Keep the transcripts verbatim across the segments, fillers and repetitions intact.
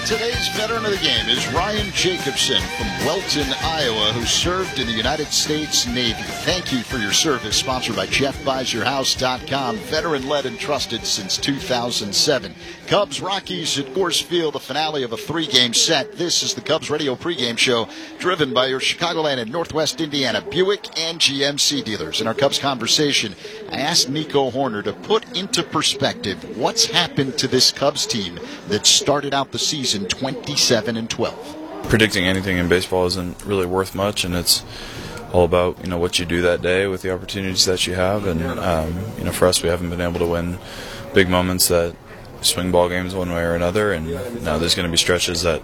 Today's veteran of the game is Ryan Jacobson from Welton, Iowa, who served in the United States Navy. Thank you for your service. Sponsored by Jeff Buys Your House dot com. Veteran-led and trusted since two thousand seven. Cubs Rockies at Coors Field, the finale of a three-game set. This is the Cubs Radio pregame show, driven by your Chicagoland and Northwest Indiana Buick and G M C dealers. In our Cubs conversation, I asked Nico Hoerner to put into perspective what's happened to this Cubs team that started out the season twenty-seven and twelve. Predicting anything in baseball isn't really worth much, and it's all about, you know, what you do that day with the opportunities that you have. And um, you know, for us, we haven't been able to win big moments that swing ball games one way or another. And you know, there's going to be stretches that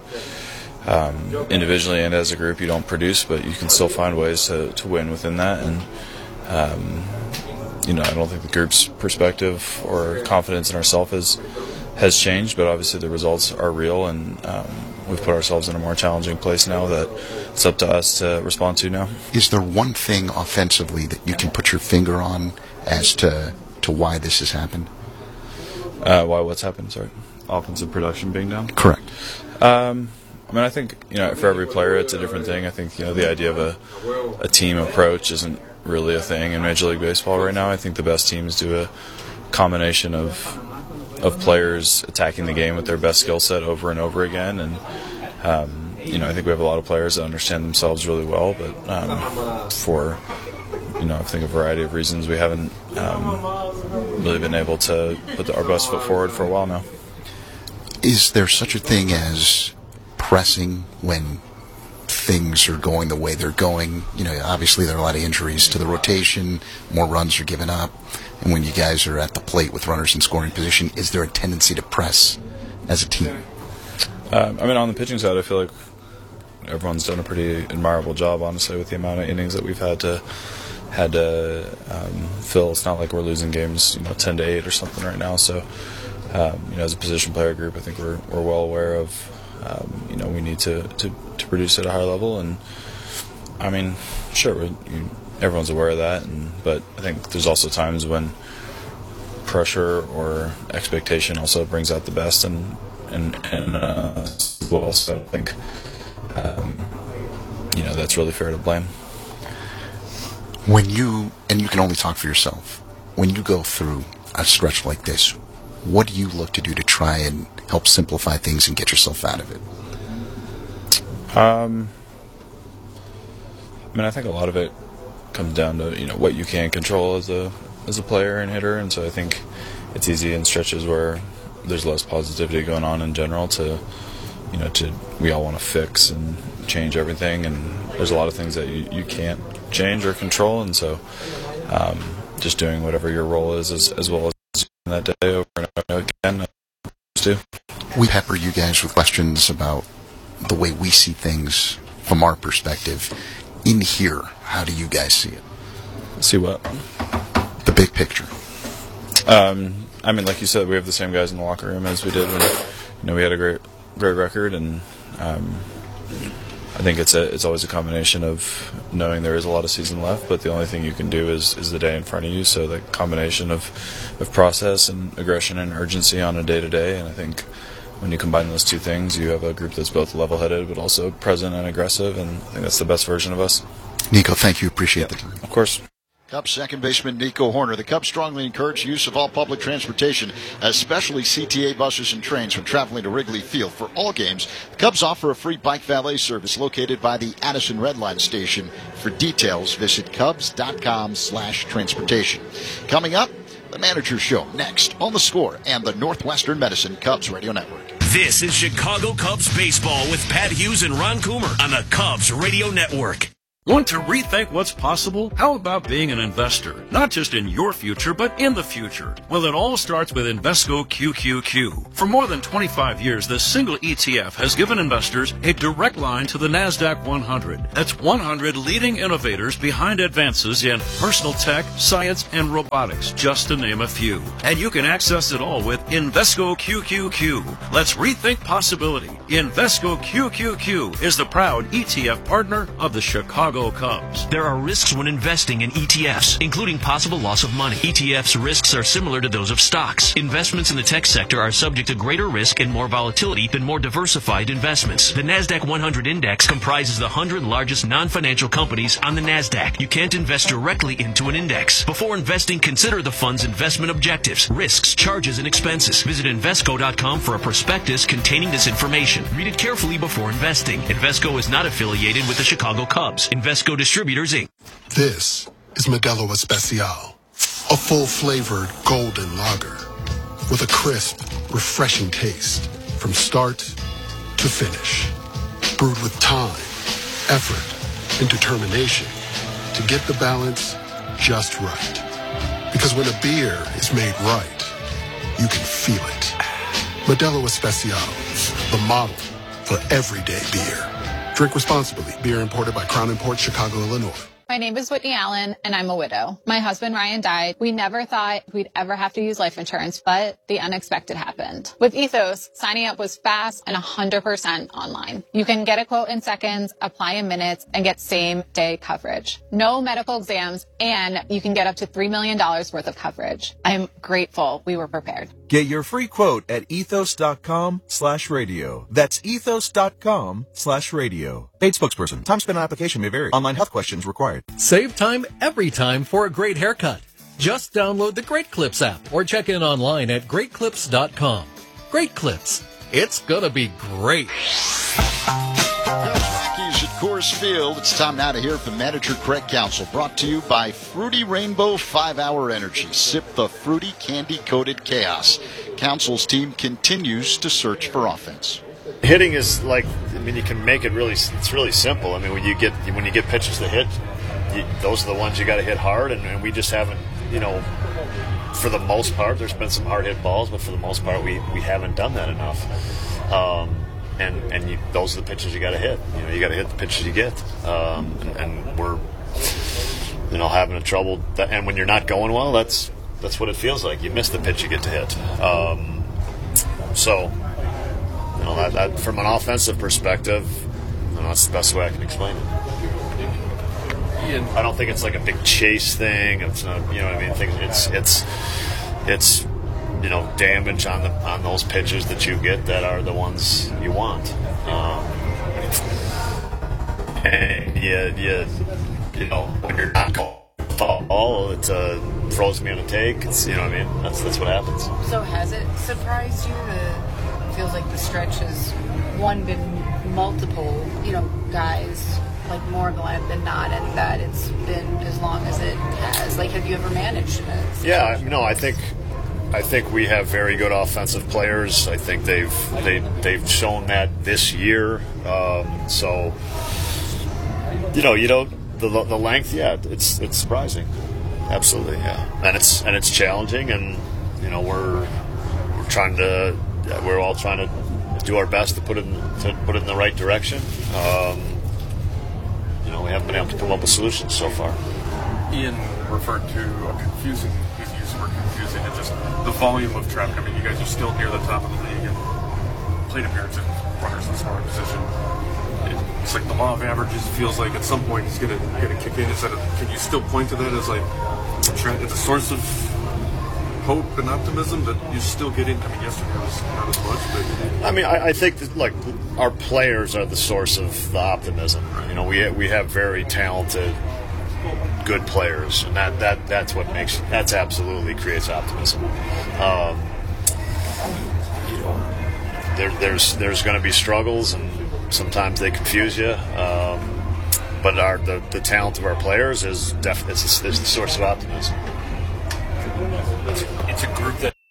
um, individually and as a group you don't produce, but you can still find ways to, to win within that. And um, you know, I don't think the group's perspective or confidence in ourselves is has changed, but obviously the results are real, and um, we've put ourselves in a more challenging place now that it's up to us to respond to now. Is there one thing offensively that you can put your finger on as to to why this has happened? Uh, why what's happened? Sorry, offensive production being down. Correct. Um, I mean, I think, you know, for every player it's a different thing. I think, you know, the idea of a a team approach isn't really a thing in Major League Baseball right now. I think the best teams do a combination of of players attacking the game with their best skill set over and over again. And, um, you know, I think we have a lot of players that understand themselves really well, but um, for, you know, I think a variety of reasons we haven't um, really been able to put our best foot forward for a while now. Is there such a thing as pressing when things are going the way they're going? You know, obviously there are a lot of injuries to the rotation, more runs are given up, and when you guys are at the plate with runners in scoring position, is there a tendency to press as a team? Um, I mean, on the pitching side, I feel like everyone's done a pretty admirable job, honestly, with the amount of innings that we've had to had to um, fill. It's not like we're losing games, you know, ten to eight or something right now. So, um, you know, as a position player group, I think we're we're well aware of, um, you know, we need to, to, to produce at a higher level. And I mean, sure, we, you, everyone's aware of that. And but I think there's also times when pressure or expectation also brings out the best and and and uh, as well. So I don't think, um, you know, that's really fair to blame. When you, and you can only talk for yourself, when you go through a stretch like this, what do you look to do to try and help simplify things and get yourself out of it? Um, I mean, I think a lot of it comes down to, you know, what you can control as a as a player and hitter, and so I think it's easy in stretches where there's less positivity going on in general to, you know, to we all want to fix and change everything, and there's a lot of things that you, you can't change or control, and so um, just doing whatever your role is as, as well as that day over and over again. Too. We pepper you guys with questions about the way we see things from our perspective. In here, how do you guys see it? See what? The big picture. Um, I mean, like you said, we have the same guys in the locker room as we did when, you know, we had a great, great record, and um, I think it's a, it's always a combination of knowing there is a lot of season left, but the only thing you can do is, is the day in front of you. So the combination of, of process and aggression and urgency on a day-to-day, and I think when you combine those two things, you have a group that's both level-headed but also present and aggressive, and I think that's the best version of us. Nico, thank you. Appreciate the time. Of course. Cubs second baseman Nico Hoerner. The Cubs strongly encourage use of all public transportation, especially C T A buses and trains when traveling to Wrigley Field. For all games, the Cubs offer a free bike valet service located by the Addison Red Line Station. For details, visit Cubs.com slash transportation. Coming up, the Manager Show next on The Score and the Northwestern Medicine Cubs Radio Network. This is Chicago Cubs Baseball with Pat Hughes and Ron Coomer on the Cubs Radio Network. Want to rethink what's possible? How about being an investor? Not just in your future, but in the future. Well, it all starts with Invesco Q Q Q. For more than twenty-five years, this single E T F has given investors a direct line to the NASDAQ one hundred. That's one hundred leading innovators behind advances in personal tech, science, and robotics, just to name a few. And you can access it all with Invesco Q Q Q. Let's rethink possibility. Invesco Q Q Q is the proud E T F partner of the Chicago Chicago Cubs. There are risks when investing in E T Fs, including possible loss of money. E T Fs risks are similar to those of stocks. Investments in the tech sector are subject to greater risk and more volatility than more diversified investments. The NASDAQ one hundred index comprises the one hundred largest non-financial companies on the NASDAQ. You can't invest directly into an index. Before investing, consider the fund's investment objectives, risks, charges, and expenses. Visit Invesco dot com for a prospectus containing this information. Read it carefully before investing. Invesco is not affiliated with the Chicago Cubs. Invesco Distributors, Incorporated. This is Modelo Especial, a full-flavored golden lager with a crisp, refreshing taste from start to finish. Brewed with time, effort, and determination to get the balance just right. Because when a beer is made right, you can feel it. Modelo Especial, the model for everyday beer. Drink responsibly. Beer imported by Crown Imports, Chicago, Illinois. My name is Whitney Allen, and I'm a widow. My husband, Ryan, died. We never thought we'd ever have to use life insurance, but the unexpected happened. With Ethos, signing up was fast and one hundred percent online. You can get a quote in seconds, apply in minutes, and get same-day coverage. No medical exams, and you can get up to three million dollars worth of coverage. I'm grateful we were prepared. Get your free quote at ethos.com slash radio. That's ethos.com slash radio. Paid spokesperson. Time spent on application may vary. Online health questions required. Save time every time for a great haircut. Just download the Great Clips app or check in online at great clips dot com. Great Clips. It's gonna be great. Rockies at Coors Field. It's time now to hear from manager Craig Counsell. Brought to you by Fruity Rainbow five hour Energy. Sip the fruity candy-coated chaos. Counsell's team continues to search for offense. Hitting is like, I mean, you can make it really, it's really simple. I mean, when you get when you get pitches to hit, you, those are the ones you got to hit hard, and, and we just haven't, you know, for the most part, there's been some hard hit balls, but for the most part, we, we haven't done that enough. Um, and and you, those are the pitches you got to hit. You know, you got to hit the pitches you get, um, and, and we're, you know, having a trouble. That, and when you're not going well, that's that's what it feels like. You miss the pitch you get to hit. Um, so. You know, that, that, from an offensive perspective, you know, that's the best way I can explain it. Ian. I don't think it's like a big chase thing. It's not, you know what I mean? I think it's it's it's you know, damage on the on those pitches that you get that are the ones you want. Um, and yeah, yeah, you know, when you're not going fall, it uh, throws me on a take. It's, you know what I mean? That's that's what happens. So has it surprised you that? Feels like the stretch has one been multiple, you know, guys like more glad than not, and that it's been as long as it has. Like, have you ever managed it? Yeah, no, I think I think we have very good offensive players. I think they've they they've shown that this year. Um, so you know, you don't the the length. Yeah, it's it's surprising. Absolutely, yeah, and it's and it's challenging, and you know we're we're trying to. We're all trying to do our best to put it in, to put it in the right direction. Um, you know, we haven't been able to come up with solutions so far. Ian referred to a confusing, his use of word confusing, and just the volume of traffic. I mean, you guys are still near the top of the league and plate appearances, runners in scoring position. It's like the law of averages feels like at some point it's going to going to kick in. Is that a, can you still point to that as like a trend, as a source of hope and optimism that you still get in? I mean, yesterday was not as much, but I mean, I, I think that, like, our players are the source of the optimism. You know, we we have very talented, good players, and that, that that's what makes that's absolutely creates optimism. Um, you know, there, there's there's going to be struggles, and sometimes they confuse you. Um, but our the, the talent of our players is def- it's, a, it's the source of optimism. It's a group that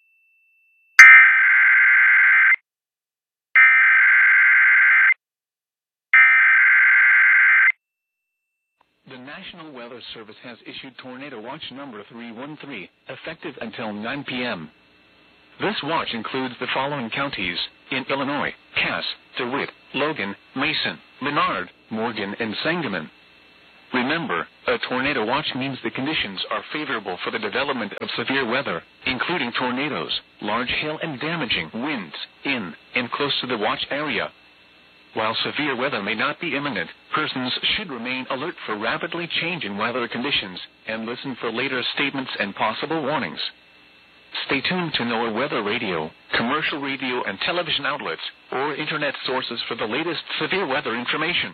the National Weather Service has issued Tornado Watch number three one three, effective until nine p.m. This watch includes the following counties in Illinois: Cass, DeWitt, Logan, Mason, Menard, Morgan, and Sangamon. Remember, a tornado watch means the conditions are favorable for the development of severe weather, including tornadoes, large hail, and damaging winds in and close to the watch area. While severe weather may not be imminent, persons should remain alert for rapidly changing weather conditions and listen for later statements and possible warnings. Stay tuned to NOAA Weather Radio, commercial radio and television outlets, or internet sources for the latest severe weather information.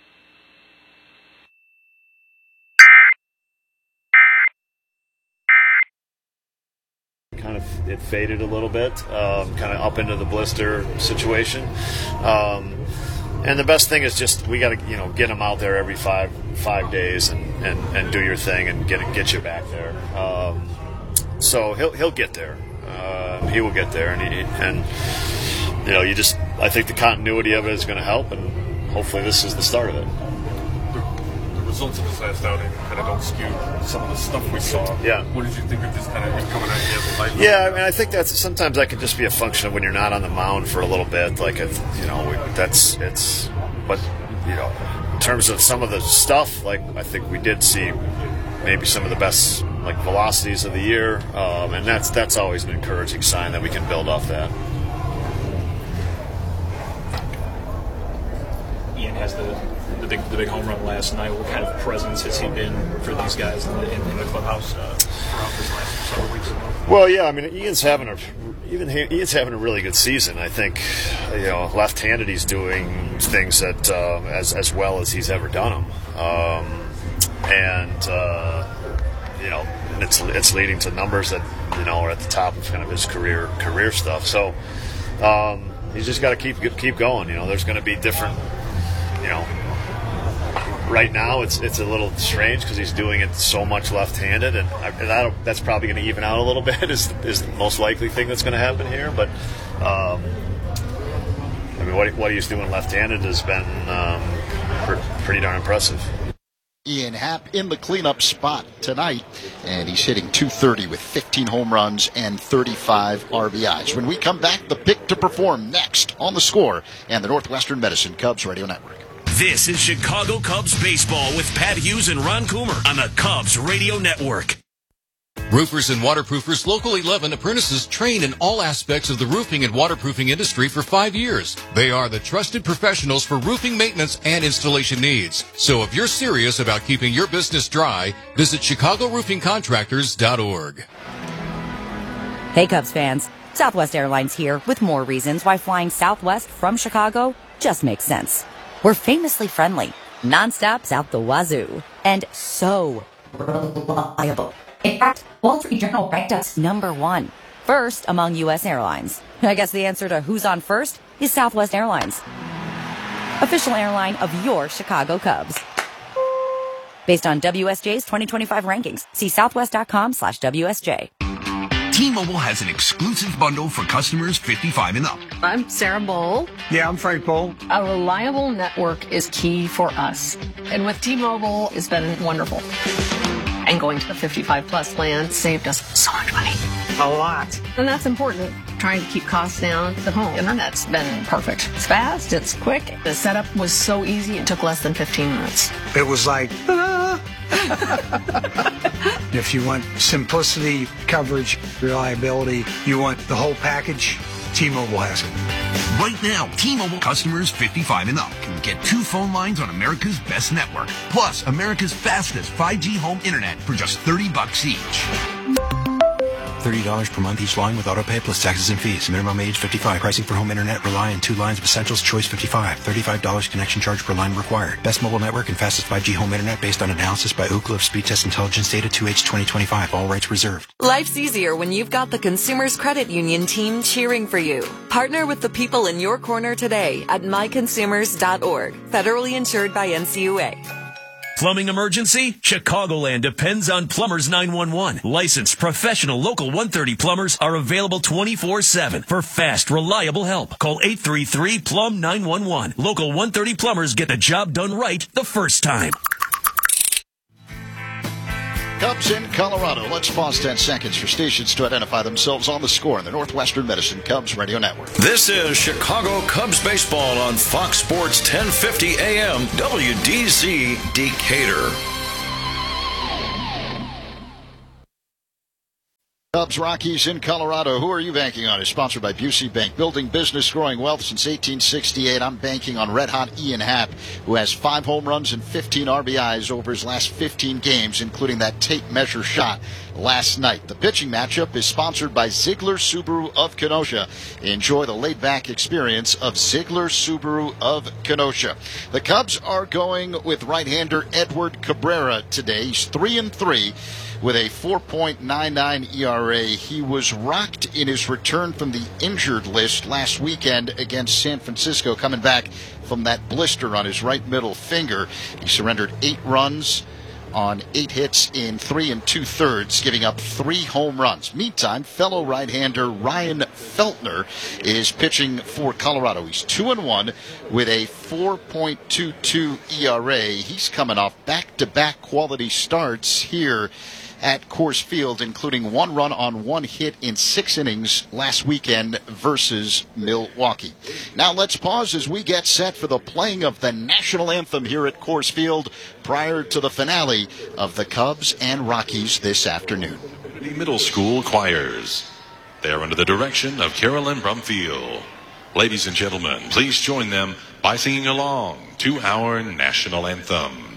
Kind of it faded a little bit, um, kind of up into the blister situation. Um, and the best thing is just we got to you know get him out there every five five days and, and, and do your thing and get get you back there. Um, so he'll he'll get there. Uh, he will get there, and he, and you know you just I think the continuity of it is going to help, and hopefully this is the start of it. The results of this last outing kind of don't skew some of the stuff we saw. Yeah. What did you think of just kind of him coming at you as a light? Yeah, I mean, I think that's sometimes that can just be a function of when you're not on the mound for a little bit. Like, it's, you know, we, that's it's. But you know, in terms of some of the stuff, like I think we did see maybe some of the best like velocities of the year, um, and that's that's always an encouraging sign that we can build off that. Ian has the. The big, the big home run last night. What kind of presence has he been for these guys in the, in, in the clubhouse uh, throughout this last several weeks? Well, yeah, I mean, Ian's having a even Ian's having a really good season. I think, you know, left-handed, he's doing things that uh, as as well as he's ever done them, um, and uh, you know, and it's it's leading to numbers that you know are at the top of kind of his career career stuff. So um, he's just got to keep keep going. You know, there's going to be different, you know. Right now, it's it's a little strange because he's doing it so much left-handed, and, I, and I don't, that's probably going to even out a little bit. Is is the most likely thing that's going to happen here. But um, I mean, what what he's doing left-handed has been um, pretty darn impressive. Ian Happ in the cleanup spot tonight, and he's hitting two thirty with fifteen home runs and thirty-five R B Is. When we come back, the pick to perform next on The Score and the Northwestern Medicine Cubs Radio Network. This is Chicago Cubs baseball with Pat Hughes and Ron Coomer on the Cubs Radio Network. Roofers and waterproofers Local eleven apprentices train in all aspects of the roofing and waterproofing industry for five years. They are the trusted professionals for roofing maintenance and installation needs. So if you're serious about keeping your business dry, visit chicago roofing contractors dot org. Hey Cubs fans, Southwest Airlines here with more reasons why flying Southwest from Chicago just makes sense. We're famously friendly, non-stops out the wazoo, and so reliable. In fact, Wall Street Journal ranked us number one, first among U S airlines. I guess the answer to who's on first is Southwest Airlines, official airline of your Chicago Cubs. Based on W S J's twenty twenty-five rankings, see southwest.com slash WSJ. T-Mobile has an exclusive bundle for customers fifty-five and up. I'm Sarah Bowl. Yeah, I'm Frank Bowl. A reliable network is key for us. And with T-Mobile, it's been wonderful. And going to the fifty-five plus plan saved us so much money. A lot. And that's important. Trying to keep costs down at home. Internet's been perfect. It's fast, it's quick. The setup was so easy, it took less than fifteen minutes. It was like, ah. If you want simplicity, coverage, reliability, you want the whole package, T-Mobile has it. Right now, T-Mobile customers fifty-five and up can get two phone lines on America's best network, plus America's fastest five G home internet for just thirty bucks each. thirty dollars per month each line with autopay plus taxes and fees. Minimum age fifty-five. Pricing for home internet rely on two lines of Essentials Choice fifty-five. thirty-five dollars connection charge per line required. Best mobile network and fastest five G home internet based on analysis by Ookla of Speed Test Intelligence Data two H twenty twenty-five. All rights reserved. Life's easier when you've got the Consumers Credit Union team cheering for you. Partner with the people in your corner today at my consumers dot org. Federally insured by N C U A. Plumbing emergency? Chicagoland depends on Plumbers nine one one. Licensed professional local one thirty plumbers are available twenty-four seven for fast, reliable help. Call eight three three plumb nine one one. Local one thirty plumbers get the job done right the first time. Cubs in Colorado. Let's pause ten seconds for stations to identify themselves on the score in the Northwestern Medicine Cubs Radio Network. This is Chicago Cubs baseball on Fox Sports ten fifty A M W D Z Decatur. Cubs Cubs Rockies in Colorado. Who are you banking on? Is sponsored by Busey Bank. Building business, growing wealth since eighteen sixty-eight. I'm banking on red hot Ian Happ, who has five home runs and fifteen R B Is over his last fifteen games, including that tape measure shot last night. The pitching matchup is sponsored by Ziegler Subaru of Kenosha. Enjoy the laid-back experience of Ziegler Subaru of Kenosha. The Cubs are going with right-hander Edward Cabrera today. He's three and three with a four point nine nine E R A. He was rocked in his return from the injured list last weekend against San Francisco, coming back from that blister on his right middle finger. He surrendered eight runs on eight hits in three and two-thirds, giving up three home runs. Meantime, fellow right-hander Ryan Feltner is pitching for Colorado. He's two and one with a four point two two E R A. He's coming off back-to-back quality starts here at Coors Field, including one run on one hit in six innings last weekend versus Milwaukee. Now let's pause as we get set for the playing of the national anthem here at Coors Field prior to the finale of the Cubs and Rockies this afternoon. Middle School Choirs. They're under the direction of Carolyn Brumfield. Ladies and gentlemen, please join them by singing along to our national anthem.